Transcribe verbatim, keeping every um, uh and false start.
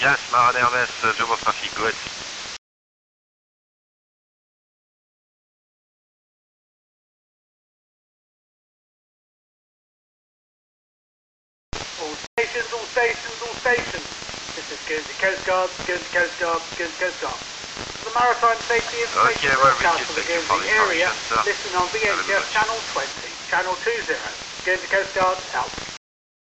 Yes, Marin Hermes, uh, Jumbo traffic, go ahead. All stations, all stations, all stations. This is Guernsey Coast Guard, Guernsey Coast Guard, Guernsey Coast Guard. For the Maritime Safety Information Okay, well, we Broadcast should for the take you for Guernsey the area, information, sir. listen on V H F Channel twenty, Channel two zero. Guernsey Coast Guard, out.